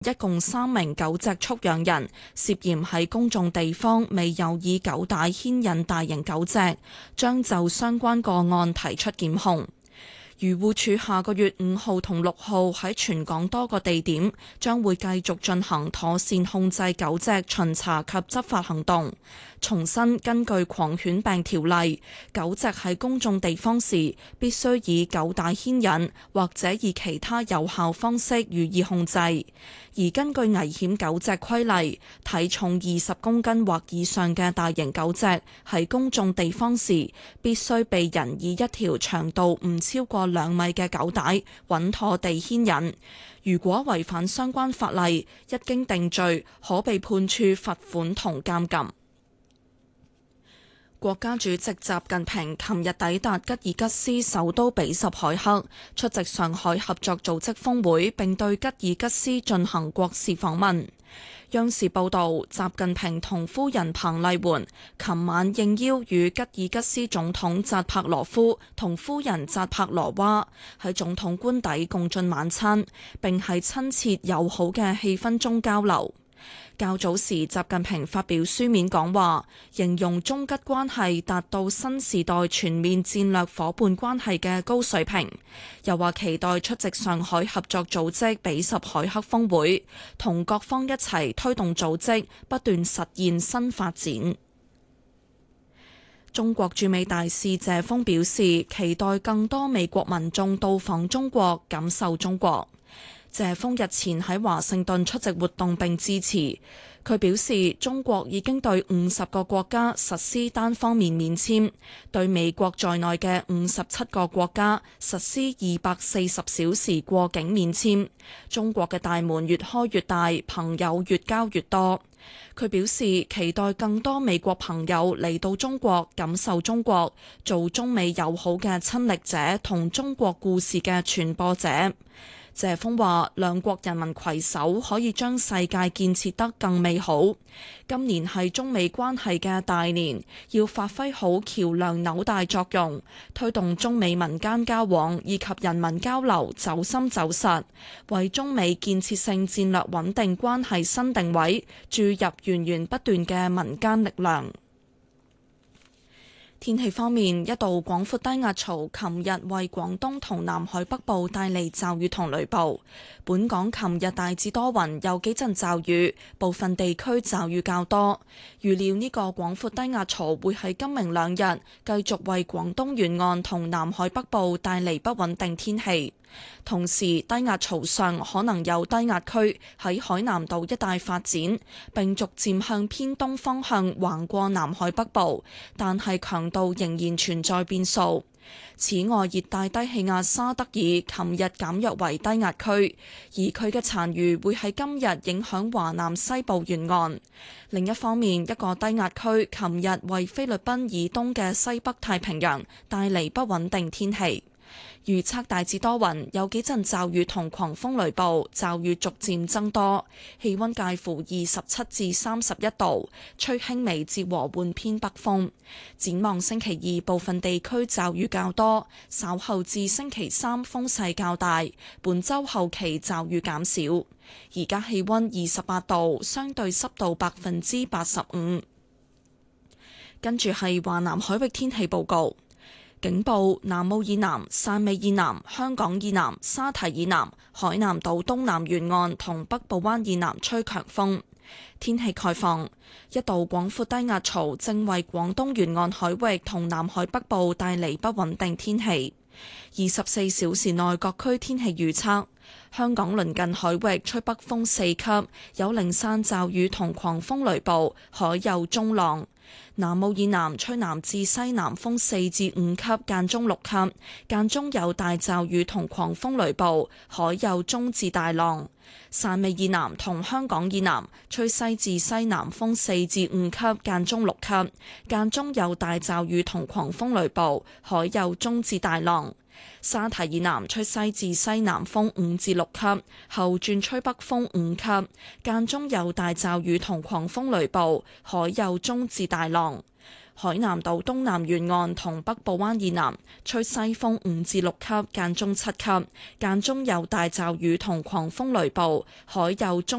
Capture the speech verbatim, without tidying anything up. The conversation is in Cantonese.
一共三名狗隻畜養人涉嫌喺公眾地方未有以狗帶牽引大型狗隻，將就相關個案提出檢控。漁護署下個月五號同六號喺全港多個地點將會繼續進行妥善控制狗隻巡查及執法行動。重新根據狂犬病條例，狗隻喺公眾地方時必須以狗帶牽引或者以其他有效方式予以控制。而根據危險狗隻規例，體重二十公斤或以上嘅大型狗隻喺公眾地方時必須被人以一條長度唔超過兩米嘅狗帶穩妥地牽引。如果違反相關法例，一經定罪，可被判處罰款同監禁。國家主席習近平琴日抵達吉爾吉斯首都比什凱克，出席上海合作組織峰會，並對吉爾吉斯進行國事訪問。央視報道，習近平同夫人彭麗媛琴晚應邀與吉爾吉斯總統扎帕羅夫同夫人扎帕羅娃喺總統官邸共進晚餐，並喺親切友好嘅氣氛中交流。較早時，習近平發表書面講話，形容中吉關係達到新時代全面戰略夥伴關係嘅高水平，又話期待出席上海合作組織比什凱克峰會，同各方一齊推動組織不斷實現新發展。中國駐美大使謝鋒表示，期待更多美國民眾到訪中國，感受中國。謝鋒日前喺華盛頓出席活動並致辭，佢表示中國已經對五十個國家實施單方面免簽，對美國在內嘅五十七個國家實施二百四十小時過境免簽。中國嘅大門越開越大，朋友越交越多。佢表示期待更多美國朋友嚟到中國，感受中國，做中美友好嘅親歷者同中國故事嘅傳播者。謝鋒話：兩國人民攜手可以將世界建設得更美好。今年係中美關係嘅大年，要發揮好橋樑紐帶作用，推動中美民間交往以及人民交流走深走實，為中美建設性戰略穩定關係新定位，注入源源不斷嘅民間力量。天氣方面，一道廣闊低壓槽琴日為廣東同南海北部帶嚟驟雨同雷暴。本港琴日大致多雲，有幾陣驟雨，部分地區驟雨較多。預料呢個廣闊低壓槽會喺今明兩日繼續為廣東沿岸同南海北部帶嚟不穩定天氣。同時，低壓槽上可能有低壓區喺海南島一帶發展，並逐漸向偏東方向橫過南海北部，但係強度仍然存在變數。此外，熱帶低氣壓沙德爾琴日減弱為低壓區，而佢嘅殘餘會喺今日影響華南西部沿岸。另一方面，一個低壓區琴日為菲律賓以東嘅西北太平洋帶嚟不穩定天氣。預測大致多雲，有幾陣驟雨同狂風雷暴，驟雨逐漸增多，氣溫介乎二十七至三十一度，吹輕微至和緩偏北風。展望星期二，部分地區驟雨較多，稍後至星期三風勢較大，本週後期驟雨減少。而家氣溫二十八度，相對濕度百分之八十五。跟住係華南海域天氣報告。警報：南澳以南、汕尾以南、香港以南、沙堤以南、海南島東南沿岸同北部灣以南吹強風。天氣概況：一道廣闊低壓槽正為廣東沿岸海域同南海北部帶嚟不穩定天氣。二十四小時內各區天氣預測：香港鄰近海域吹北風四級，有零散驟雨同狂風雷暴，海有中浪。南澳以南吹南至西南風四至五級，間中六級，間中有大驟雨同狂風雷暴，海有中至大浪。汕尾以南同香港以南吹西至西南風四至五級，間中六級，間中有大驟雨同狂風雷暴，海有中至大浪。沙堤以南吹西至西南風五至六級，後轉吹北風五級，間中有大驟雨同狂風雷暴，海有中至大浪。 海南島東南沿岸同北部灣以南吹西風五至六級，間中七級，間中有大驟雨同狂風雷暴，海有中